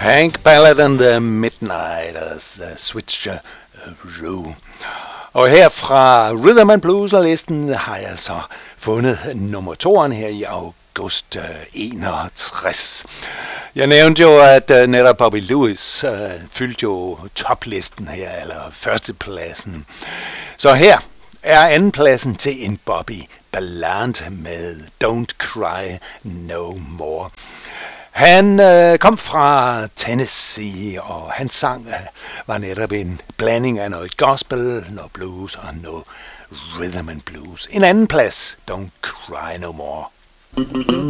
Hank Ballard and the Midnighters, The Switcheroo. Og her fra Rhythm and Blues-listen har jeg så fundet nummer 2'eren her i august 61. Jeg nævnte jo, at netop Bobby Lewis fyldte jo toplisten her, eller førstepladsen. Så her er andenpladsen til en Bobby Ballard med Don't Cry No More. Han kom fra Tennessee, og hans sang var netop en blanding af noget gospel, noget blues og noget rhythm and blues. En anden plads, Don't Cry No More.